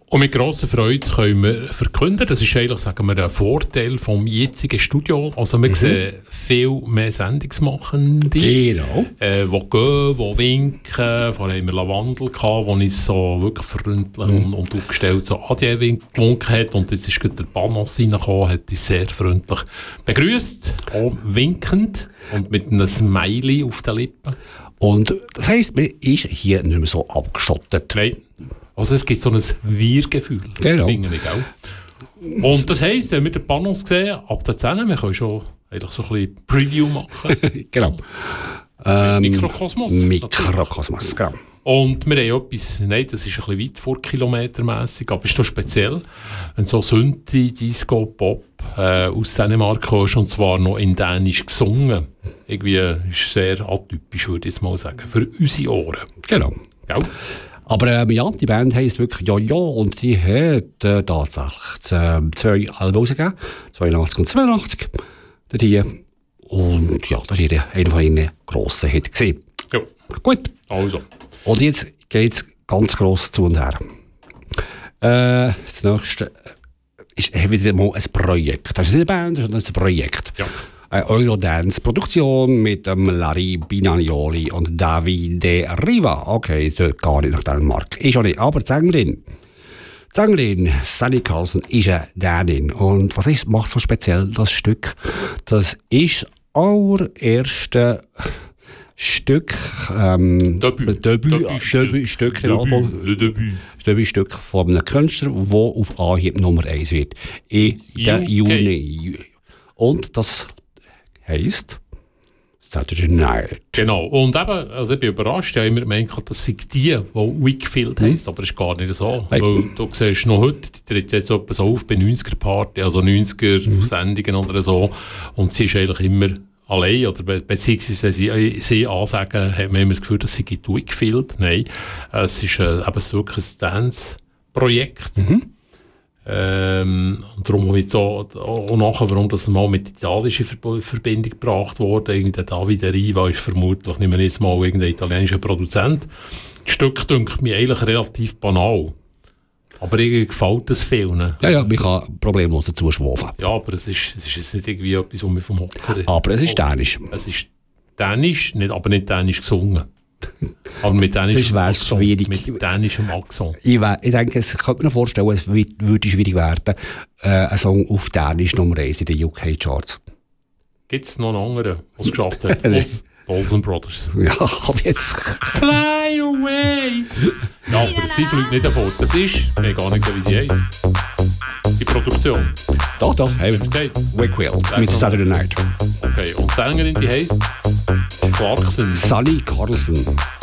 Und mit grosser Freude können wir verkünden, das ist eigentlich, sagen wir, ein Vorteil vom jetzigen Studio. Also wir sehen viel mehr Sendungsmachende, die gehen, die winken. Vorher haben wir Lavandel gehabt, der uns so wirklich freundlich und aufgestellt so Adieu gewunken hat. Und jetzt ist gerade der Panos reingekommen, hat uns sehr freundlich begrüßt, auch winkend und mit einem Smiley auf den Lippen. Und das heisst, man ist hier nicht mehr so abgeschottet. Nein. Also es gibt so ein Wir-Gefühl. Genau. Finde ich auch. Und das heisst, wenn wir den Panos sehen, ab der 10, wir können schon eigentlich so ein bisschen Preview machen. Genau. Mikrokosmos. Mikrokosmos, genau. Und wir haben etwas, nein, das ist ein bisschen weit vor kilometermässig, aber ist doch speziell, wenn so Synthi, Disco, Pop aus Dänemark kommst, und zwar noch in Dänisch gesungen. Irgendwie ist sehr atypisch, würde ich jetzt mal sagen, für unsere Ohren. Genau. Gell? Aber ja, die Band heisst wirklich Ja und die hat tatsächlich 2 Alben rausgegeben, 82 und 82. Hier. Und ja, das war einer von ihren grossen Hits. Ja. Gut. Also. Und jetzt geht es ganz gross zu und her. Das nächste ist wieder mal ein Projekt. Das ist nicht eine Band, sondern ein Projekt. Ja. Eine Eurodance-Produktion mit Larry Binagnoli und Davide Riva. Okay, dort gar nicht nach Dänemark. Ist auch nicht, aber die Sängerin Sally Carlson ist eine Dänin. Und was macht so speziell das Stück? Das ist das allererste Stück, Debütstück von einem Künstler, das auf Anhieb Nummer 1 wird. In der Juni. Und das heisst Saturday Night. Genau. Und eben, also ich bin überrascht, ich habe immer gemeint, das sei die Wakefield heisst, aber das ist gar nicht so. Weil du siehst noch heute, die tritt jetzt etwa so auf bei 90er-Party, also 90er-Sendungen oder so. Und sie ist eigentlich immer allein, oder beziehungsweise sie ansagen, hat man immer das Gefühl, dass sie die Wakefield. Nein, es ist eben wirklich ein Dance-Projekt. Und darum habe ich auch nachher, warum das mal mit italienischer Verbindung gebracht wurde. Irgendwie der Davide Riva ist vermutlich, nehmen wir jetzt mal irgendein italienischer Produzent. Das Stück dünkt mir eigentlich relativ banal. Aber irgendwie gefällt es vielen. Ja, man kann problemlos dazu schwafen. Ja, aber es ist jetzt nicht irgendwie etwas, was wir vom Hocker... Aber es ist Dänisch. Es ist Dänisch, aber nicht Dänisch gesungen. Aber mit dänischem Akzent. Schwierig. Mit dänischem Akzent. Ich denke, es könnte mir vorstellen, es würde schwierig werden, ein Song auf Dänisch Nummer 1 in den UK-Charts. Gibt es noch einen anderen, der es geschafft hat? Olsen Brothers. Ja, aber jetzt... Fly away! Ja, aber sie fliegt nicht davon. Das ist, ich weiß gar nicht, wie sie heisst. Die Produktion. Doch, hey, Wakefield mit Saturday Night. Okay, und die Sängerin, die heisst Clarkson. Sally Carlson.